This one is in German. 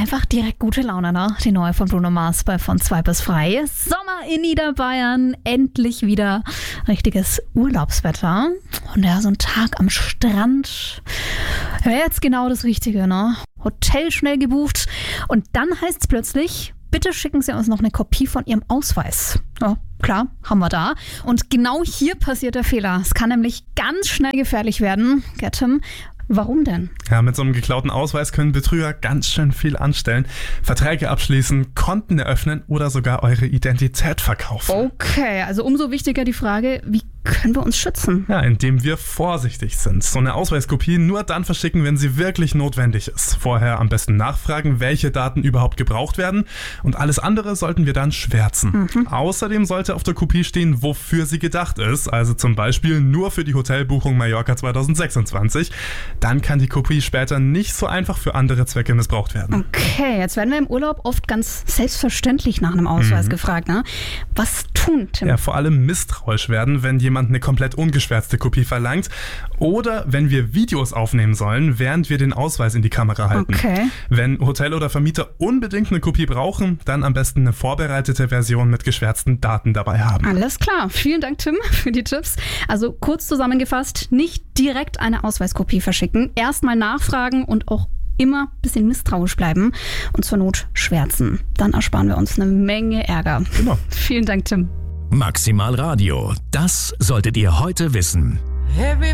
einfach direkt gute Laune, ne? Die neue von Bruno Mars bei Von 2 bis frei. Sommer in Niederbayern, endlich wieder richtiges Urlaubswetter. Und ja, so ein Tag am Strand wäre jetzt genau das Richtige, ne? Hotel schnell gebucht und dann heißt es plötzlich, bitte schicken Sie uns noch eine Kopie von Ihrem Ausweis. Ja, klar, haben wir da. Und genau hier passiert der Fehler. Es kann nämlich ganz schnell gefährlich werden. Gell, Tim? Warum denn? Ja, mit so einem geklauten Ausweis können Betrüger ganz schön viel anstellen. Verträge abschließen, Konten eröffnen oder sogar eure Identität verkaufen. Okay, also umso wichtiger die Frage, wie können wir uns schützen? Ja, indem wir vorsichtig sind. So eine Ausweiskopie nur dann verschicken, wenn sie wirklich notwendig ist. Vorher am besten nachfragen, welche Daten überhaupt gebraucht werden. Und alles andere sollten wir dann schwärzen. Außerdem sollte auf der Kopie stehen, wofür sie gedacht ist. Also zum Beispiel nur für die Hotelbuchung Mallorca 2026. Dann kann die Kopie später nicht so einfach für andere Zwecke missbraucht werden. Okay, jetzt werden wir im Urlaub oft ganz selbstverständlich nach einem Ausweis gefragt, ne? Was tun, Tim? Ja, vor allem misstrauisch werden, wenn jemand eine komplett ungeschwärzte Kopie verlangt oder wenn wir Videos aufnehmen sollen, während wir den Ausweis in die Kamera halten. Okay. Wenn Hotel oder Vermieter unbedingt eine Kopie brauchen, dann am besten eine vorbereitete Version mit geschwärzten Daten dabei haben. Alles klar. Vielen Dank, Tim, für die Tipps. Also kurz zusammengefasst, nicht direkt eine Ausweiskopie verschicken, erstmal nachfragen und auch immer ein bisschen misstrauisch bleiben und zur Not schwärzen. Dann ersparen wir uns eine Menge Ärger. Genau. Vielen Dank, Tim. Maximal Radio, das solltet ihr heute wissen.